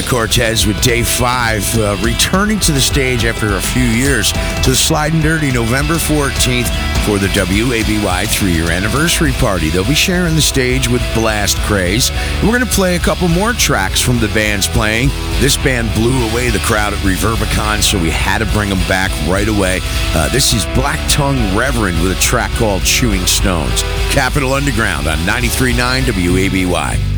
Cortez with Day 5, returning to the stage after a few years to the Sliding Dirty November 14th for the WABY 3-year anniversary party. They'll be sharing the stage with Blast Craze. And we're going to play a couple more tracks from the bands playing. This band blew away the crowd at Reverbicon, so we had to bring them back right away. This is Black Tongue Reverend with a track called Chewing Stones. Capital Underground on 93.9 WABY.